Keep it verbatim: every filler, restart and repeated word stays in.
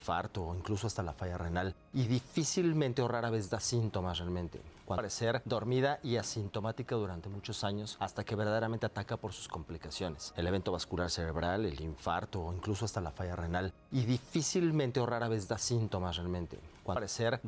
infarto o incluso hasta la falla renal, y difícilmente o rara vez da síntomas realmente. Puede parecer dormida y asintomática durante muchos años hasta que verdaderamente ataca por sus complicaciones. El evento vascular cerebral, el infarto o incluso hasta la falla renal, y difícilmente o rara vez da síntomas realmente. Puede parecer